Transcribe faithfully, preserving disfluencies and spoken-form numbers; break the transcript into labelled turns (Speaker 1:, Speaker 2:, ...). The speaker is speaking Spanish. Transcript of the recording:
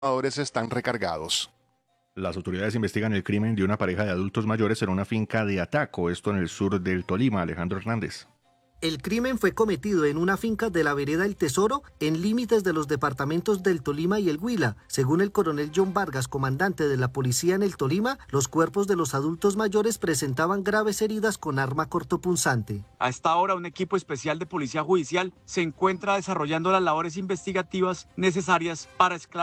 Speaker 1: trabajadores están recargados.
Speaker 2: Las autoridades investigan el crimen de una pareja de adultos mayores en una finca de Ataco, esto en el sur del Tolima. Alejandro Hernández.
Speaker 3: El crimen fue cometido en una finca de la vereda El Tesoro, en límites de los departamentos del Tolima y el Huila. Según el coronel John Vargas, comandante de la policía en el Tolima, los cuerpos de los adultos mayores presentaban graves heridas con arma cortopunzante.
Speaker 4: A esta hora, un equipo especial de policía judicial se encuentra desarrollando las labores investigativas necesarias para esclarecer